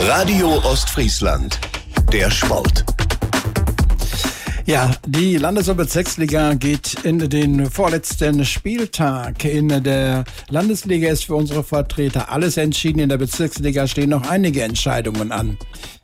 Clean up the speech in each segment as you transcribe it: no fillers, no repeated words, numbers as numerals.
Radio Ostfriesland, der Sport. Ja, die Landes- und Bezirksliga geht in den vorletzten Spieltag. In der Landesliga ist für unsere Vertreter alles entschieden. In der Bezirksliga stehen noch einige Entscheidungen an.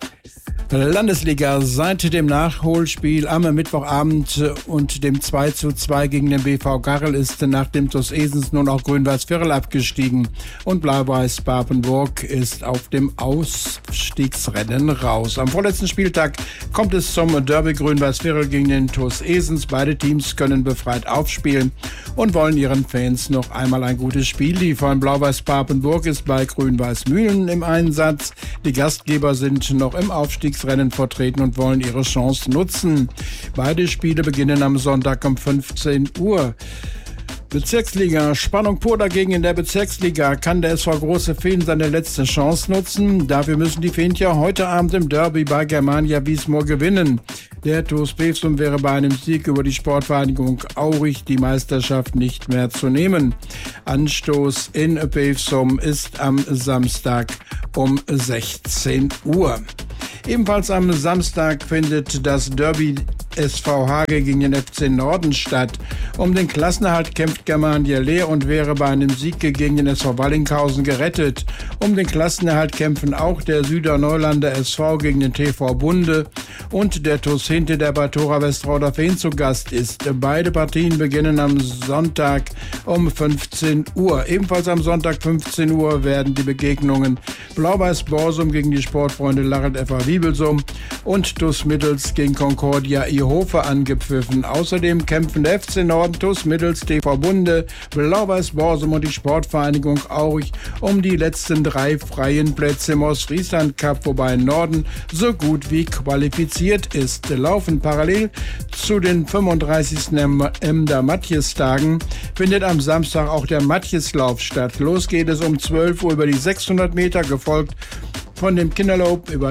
Landesliga: Seit dem Nachholspiel am Mittwochabend und dem 2:2 gegen den BV Garrel ist nach dem TuS Esens nun auch Grün-Weiß Virel abgestiegen und Blau-Weiß Papenburg ist auf dem Aufstiegsrennen raus. Am vorletzten Spieltag kommt es zum Derby Grün-Weiß Virel gegen den TuS Esens. Beide Teams können befreit aufspielen und wollen ihren Fans noch einmal ein gutes Spiel liefern. Blau-Weiß Papenburg ist bei Grün-Weiß Mühlen im Einsatz. Die Gastgeber sind noch im Aufstiegsrennen vertreten und wollen ihre Chance nutzen. Beide Spiele beginnen am Sonntag um 15 Uhr. Bezirksliga: Spannung pur dagegen in der Bezirksliga. Kann der SV Große Fehn seine letzte Chance nutzen? Dafür müssen die Fehntjer heute Abend im Derby bei Germania Wiesmoor gewinnen. Der TuS Bevsum wäre bei einem Sieg über die Sportvereinigung Aurich die Meisterschaft nicht mehr zu nehmen. Anstoß in Bevsum ist am Samstag um 16 Uhr. Ebenfalls am Samstag findet das Derby SV Hage gegen den FC Norden statt. Um den Klassenerhalt kämpft Germania Leer und wäre bei einem Sieg gegen den SV Wallinghausen gerettet. Um den Klassenerhalt kämpfen auch der Süderneulander SV gegen den TV Bunde und der TuS Hinte, der bei Thora Westrauder Fehn zu Gast ist. Beide Partien beginnen am Sonntag um 15 Uhr. Ebenfalls am Sonntag 15 Uhr werden die Begegnungen Blau-Weiß Borsum gegen die Sportfreunde Larrett FA Wiebelsum und TuS Mittels gegen Concordia Hofer angepfiffen. Außerdem kämpfen der FC Norden, TuS Mittels, TV Bunde, Blau-Weiß Borsum und die Sportvereinigung Aurich um die letzten 3 freien Plätze im Ostfriesland Cup, wobei Norden so gut wie qualifiziert ist. Laufen parallel zu den 35. Emder Matjestagen findet am Samstag auch der Matjeslauf statt. Los geht es um 12 Uhr über die 600 Meter, gefolgt von dem Kinderlauf über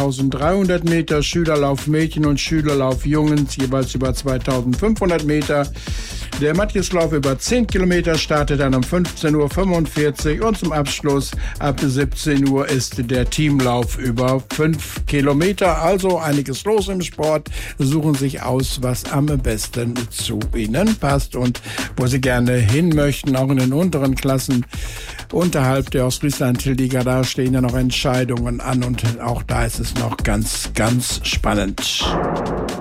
1300 Meter, Schülerlauf Mädchen und Schülerlauf Jungens jeweils über 2500 Meter. Der Matjeslauf über 10 Kilometer startet dann um 15:45 Uhr und zum Abschluss ab 17 Uhr ist der Teamlauf über 5 Kilometer. Also einiges los im Sport. Suchen sich aus, was am besten zu Ihnen passt und wo Sie gerne hin möchten, auch in den unteren Klassen. Unterhalb der Ostfriesland-Liga, da stehen ja noch Entscheidungen an und auch da ist es noch ganz, ganz spannend.